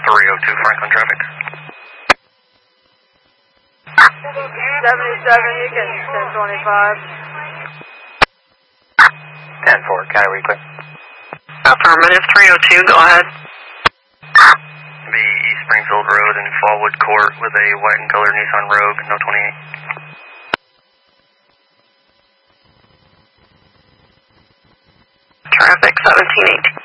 302 Franklin traffic. 77, you can 1025. 10-4, County Weekly. Affirmative, 302, go ahead. The East Springfield Road and Fallwood Court with a white and colored Nissan Rogue, no 28. Traffic, 1718.